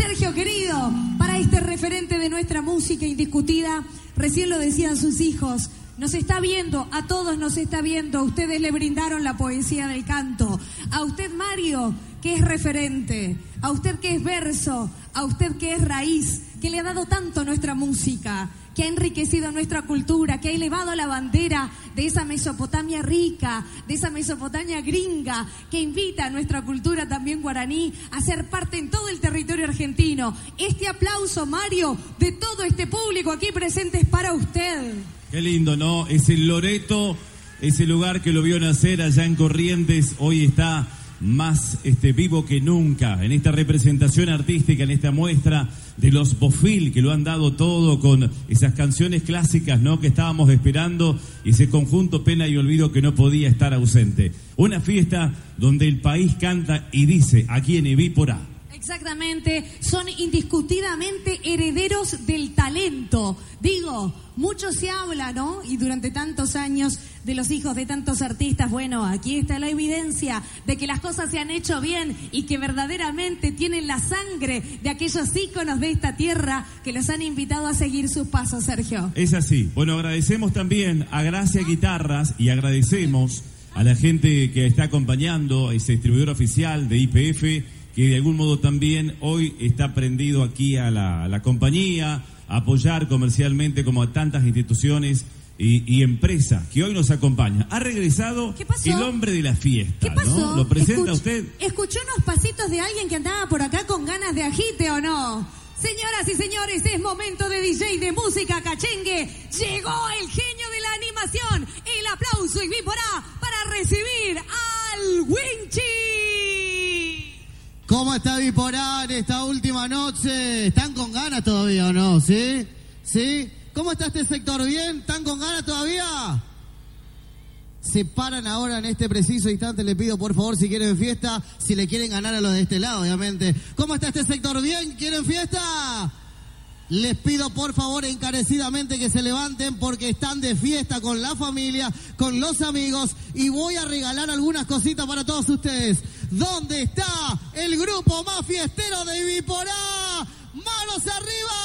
Sergio querido, para este referente de nuestra música indiscutida. Recién lo decían sus hijos. Nos está viendo, a todos nos está viendo. Ustedes le brindaron la poesía del canto. A usted, Mario, que es referente. A usted que es verso. A usted que es raíz. Que le ha dado tanto a nuestra música. Que ha enriquecido nuestra cultura. Que ha elevado la bandera de esa Mesopotamia rica. De esa Mesopotamia gringa. Que invita a nuestra cultura también guaraní a ser parte en todo el territorio argentino. Este aplauso, Mario, de todo este público aquí presente es para usted. Qué lindo, ¿no? Es el Loreto, ese lugar que lo vio nacer allá en Corrientes, hoy está más vivo que nunca en esta representación artística, en esta muestra de los Bofil, que lo han dado todo con esas canciones clásicas, ¿no? Que estábamos esperando, y ese conjunto Pena y Olvido que no podía estar ausente. Una fiesta donde el país canta y dice, aquí en Evípora. Exactamente, son indiscutidamente herederos del talento. Digo, mucho se habla, ¿no? Y durante tantos años de los hijos de tantos artistas, bueno, aquí está la evidencia de que las cosas se han hecho bien y que verdaderamente tienen la sangre de aquellos íconos de esta tierra que los han invitado a seguir sus pasos, Sergio. Es así. Bueno, agradecemos también a Gracia Guitarras y agradecemos a la gente que está acompañando, ese distribuidor oficial de YPF, que de algún modo también hoy está prendido aquí a la compañía, a apoyar comercialmente como a tantas instituciones y empresas que hoy nos acompañan. Ha regresado el hombre de la fiesta. ¿Qué pasó? ¿No? ¿Lo presenta usted? ¿Escuchó unos pasitos de alguien que andaba por acá con ganas de agite o no? Señoras y señores, es momento de DJ de música cachengue. Llegó el genio de la animación. El aplauso y Evípora para recibir al Winchi. ¿Cómo está Evípora en esta última noche? ¿Están con ganas todavía o no? ¿Sí? ¿Sí? ¿Cómo está este sector? ¿Bien? ¿Están con ganas todavía? Se paran ahora en este preciso instante. Le pido por favor, si quieren fiesta, si le quieren ganar a los de este lado, obviamente. ¿Cómo está este sector? ¿Bien? ¿Quieren fiesta? Les pido por favor encarecidamente que se levanten porque están de fiesta con la familia, con los amigos, y voy a regalar algunas cositas para todos ustedes. ¿Dónde está el grupo más fiestero de Evípora? ¡Manos arriba!